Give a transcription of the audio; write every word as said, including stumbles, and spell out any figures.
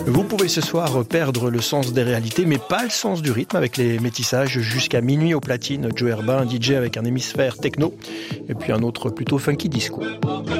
Vous pouvez ce soir perdre le sens des réalités, mais pas le sens du rythme avec les métissages jusqu'à minuit au platine. Joe Herbin, D J avec un hémisphère techno et puis un autre plutôt funky disco.